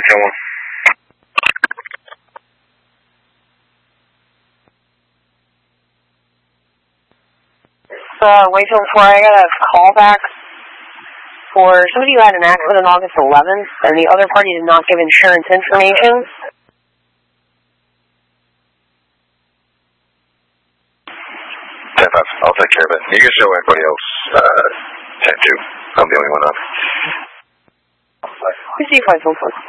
10-1. Wait till 4. I got a call back for somebody who had an accident on August 11th, and the other party did not give insurance information. I'll take care of it. You can show everybody else 10-2. I'm the only one up. Who's the 514?